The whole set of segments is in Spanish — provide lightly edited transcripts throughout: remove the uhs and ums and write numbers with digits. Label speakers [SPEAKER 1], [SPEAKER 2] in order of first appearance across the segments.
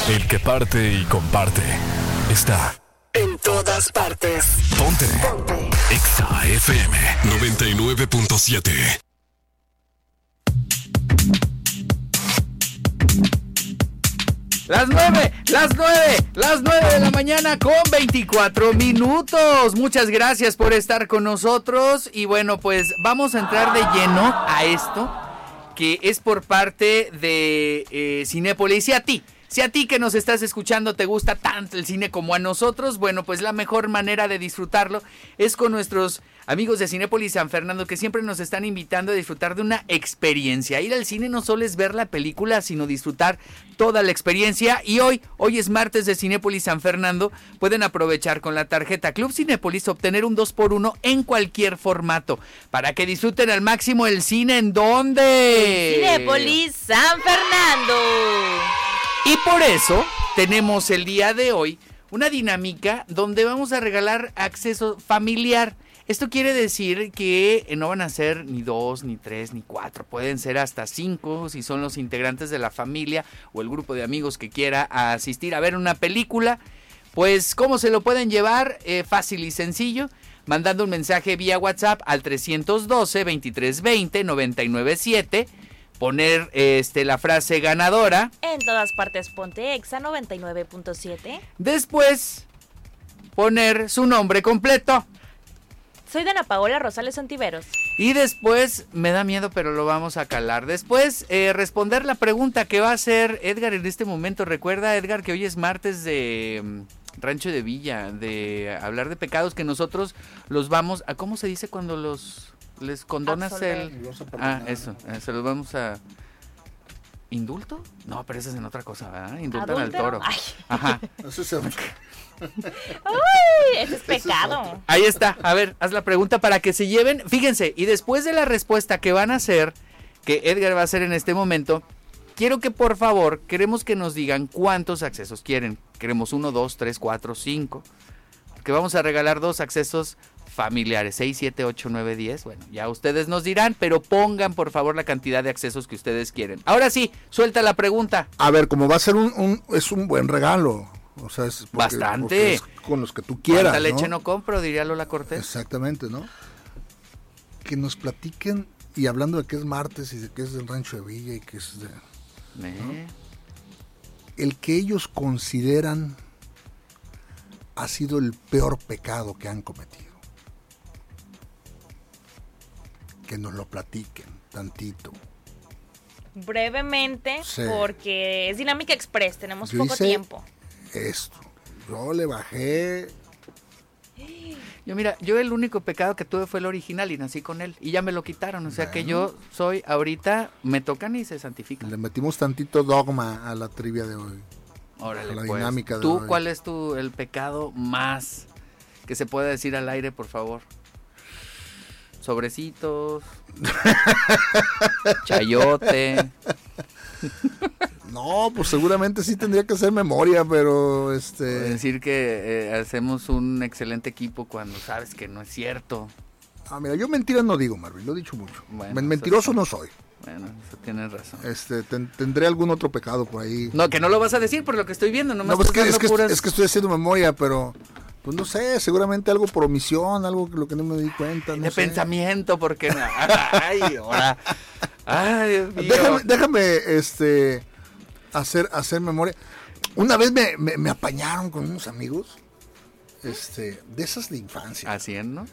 [SPEAKER 1] El que parte y comparte está
[SPEAKER 2] en todas partes.
[SPEAKER 1] Ponte. Exa FM 99.7.
[SPEAKER 3] Las 9 de la mañana con 24 minutos. Muchas gracias por estar con nosotros. Y bueno, pues vamos a entrar de lleno a esto, que es por parte de Cinépolis. Si a ti que nos estás escuchando te gusta tanto el cine como a nosotros, bueno, pues la mejor manera de disfrutarlo es con nuestros amigos de Cinépolis San Fernando, que siempre nos están invitando a disfrutar de una experiencia. Ir al cine no solo es ver la película, sino disfrutar toda la experiencia. Y hoy es martes de Cinépolis San Fernando. Pueden aprovechar con la tarjeta Club Cinépolis obtener un 2x1 en cualquier formato, para que disfruten al máximo el cine. ¿En dónde?
[SPEAKER 4] Cinépolis San Fernando.
[SPEAKER 3] Y por eso tenemos el día de hoy una dinámica donde vamos a regalar acceso familiar. Esto quiere decir que no van a ser ni 2, ni 3, ni 4. Pueden ser hasta 5 si son los integrantes de la familia o el grupo de amigos que quiera asistir a ver una película. Pues, ¿cómo se lo pueden llevar? Fácil y sencillo. Mandando un mensaje vía WhatsApp al 312-2320-997. Poner la frase ganadora.
[SPEAKER 4] En todas partes ponte Exa 99.7.
[SPEAKER 3] Después, poner su nombre completo.
[SPEAKER 4] Soy Dana Paola Rosales Ontiveros.
[SPEAKER 3] Y después, me da miedo, pero lo vamos a calar. Después, responder la pregunta que va a hacer Edgar en este momento. Recuerda, Edgar, que hoy es martes de Rancho de Villa, de hablar de pecados que nosotros los vamos a... ¿Cómo se dice cuando les condonas
[SPEAKER 4] absolver?
[SPEAKER 3] Eso, se los vamos a... ¿Indulto? No, pero eso es en otra cosa, ¿verdad? Indultan al toro.
[SPEAKER 4] Ay.
[SPEAKER 3] Ajá.
[SPEAKER 5] Eso es otro.
[SPEAKER 4] Uy, ese es pecado.
[SPEAKER 3] Ahí está, a ver, haz la pregunta para que se lleven, fíjense, y después de la respuesta que van a hacer, que Edgar va a hacer en este momento, quiero que por favor, queremos que nos digan cuántos accesos quieren. Queremos 1, 2, 3, 4, 5, que vamos a regalar 2 accesos familiares, 6, 7, 8, 9, 10, bueno, ya ustedes nos dirán, pero pongan por favor la cantidad de accesos que ustedes quieren. Ahora sí, suelta la pregunta.
[SPEAKER 5] A ver, como va a ser es un buen regalo. O sea, es
[SPEAKER 3] bastante.
[SPEAKER 5] Es con los que tú quieras.
[SPEAKER 3] ¿Cuánta leche no compro? Diría Lola Cortés.
[SPEAKER 5] Exactamente, ¿no? Que nos platiquen, y hablando de que es martes y de que es del Rancho de Villa y que es de... ¿no? El que ellos consideran ha sido el peor pecado que han cometido. Que nos lo platiquen tantito.
[SPEAKER 4] Brevemente,
[SPEAKER 5] Sí.
[SPEAKER 4] porque es dinámica express, tenemos
[SPEAKER 5] Yo
[SPEAKER 4] poco
[SPEAKER 5] hice
[SPEAKER 4] tiempo.
[SPEAKER 5] Esto. Yo le bajé.
[SPEAKER 3] Yo el único pecado que tuve fue el original y nací con él. Y ya me lo quitaron. O sea que yo soy ahorita, me tocan y se santifican.
[SPEAKER 5] Le metimos tantito dogma a la trivia de hoy.
[SPEAKER 3] Órale,
[SPEAKER 5] a la
[SPEAKER 3] pues.
[SPEAKER 5] dinámica de
[SPEAKER 3] ¿Tú
[SPEAKER 5] hoy.
[SPEAKER 3] cuál es el pecado más que se pueda decir al aire, por favor? Sobrecitos. Chayote.
[SPEAKER 5] No, pues seguramente sí tendría que hacer memoria, pero
[SPEAKER 3] Decir que hacemos un excelente equipo cuando sabes que no es cierto.
[SPEAKER 5] Mira, yo mentiras no digo, Marvin, lo he dicho mucho.
[SPEAKER 3] Bueno,
[SPEAKER 5] mentiroso no soy.
[SPEAKER 3] Bueno, eso tienes razón.
[SPEAKER 5] Tendré algún otro pecado por ahí.
[SPEAKER 3] No, que no lo vas a decir por lo que estoy viendo, nomás
[SPEAKER 5] No, pues
[SPEAKER 3] estás dando puras...
[SPEAKER 5] es que estoy haciendo memoria, pero pues no sé, seguramente algo por omisión, algo que lo que no me di cuenta. No
[SPEAKER 3] de
[SPEAKER 5] sé.
[SPEAKER 3] Pensamiento, porque no. Ay, ahora. Ay, Dios mío.
[SPEAKER 5] Déjame hacer memoria. Una vez me apañaron con unos amigos, de esas de infancia.
[SPEAKER 3] Así es, ¿no?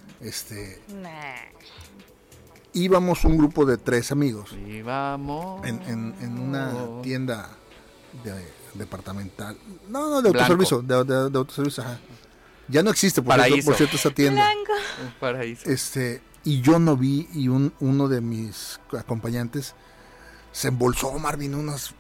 [SPEAKER 5] Íbamos un grupo de 3 amigos.
[SPEAKER 3] Íbamos.
[SPEAKER 5] En una tienda departamental. No, de autoservicio. De autoservicio, ajá. Ya no existe, por cierto, esa tienda.
[SPEAKER 3] Un paraíso.
[SPEAKER 5] Y yo no vi, y uno de mis acompañantes se embolsó, Marvin, unos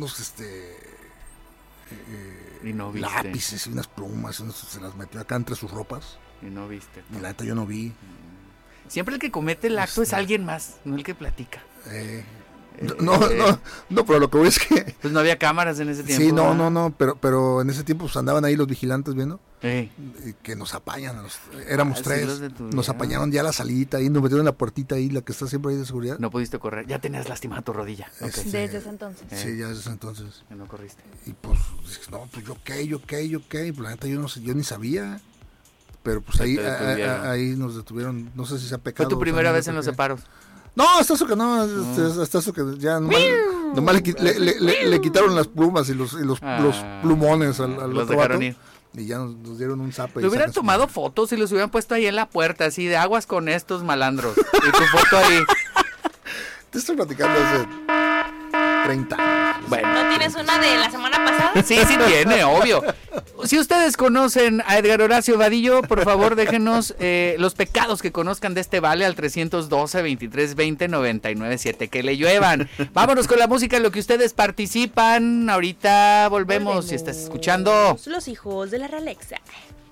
[SPEAKER 3] y no viste.
[SPEAKER 5] lápices y unas plumas, se las metió acá entre sus ropas.
[SPEAKER 3] Y no viste.
[SPEAKER 5] Y la neta yo no vi.
[SPEAKER 3] Siempre el que comete el acto es alguien más, no el que platica.
[SPEAKER 5] No, pero lo que voy es que...
[SPEAKER 3] Pues no había cámaras en ese tiempo.
[SPEAKER 5] Sí, no, pero en ese tiempo pues andaban ahí los vigilantes viendo.
[SPEAKER 3] Sí.
[SPEAKER 5] Que nos apañan, éramos 3, nos
[SPEAKER 3] vida.
[SPEAKER 5] Apañaron ya la salidita ahí, nos metieron en la puertita ahí, la que está siempre ahí de seguridad.
[SPEAKER 3] No pudiste correr, ya tenías lastimada tu rodilla.
[SPEAKER 4] Desde ese entonces.
[SPEAKER 5] Sí, ya desde ese entonces.
[SPEAKER 3] Que no corriste.
[SPEAKER 5] Y pues, no, pues yo qué, pues la neta yo no sé, yo ni sabía. Pero pues ahí nos detuvieron, no sé si se ha pecado.
[SPEAKER 3] ¿Fue tu primera vez en los separos?
[SPEAKER 5] No, hasta eso que no, hasta eso que ya nomás le quitaron las plumas y los plumones al
[SPEAKER 3] los
[SPEAKER 5] otro
[SPEAKER 3] dejaron
[SPEAKER 5] vato,
[SPEAKER 3] ir.
[SPEAKER 5] y ya nos dieron un zape.
[SPEAKER 3] Le hubieran tomado fotos y los hubieran puesto ahí en la puerta, así de aguas con estos malandros. Y tu foto ahí.
[SPEAKER 5] Te estoy platicando hace 30 años.
[SPEAKER 3] Bueno.
[SPEAKER 4] ¿No tienes una de la semana pasada?
[SPEAKER 3] Sí tiene, obvio. Si ustedes conocen a Edgar Horacio Vadillo, por favor déjenos los pecados que conozcan de este vale al 312-2320-997. Que le lluevan. Vámonos con la música en lo que ustedes participan. Ahorita volvemos. Si estás escuchando
[SPEAKER 4] Los hijos de la Realexa.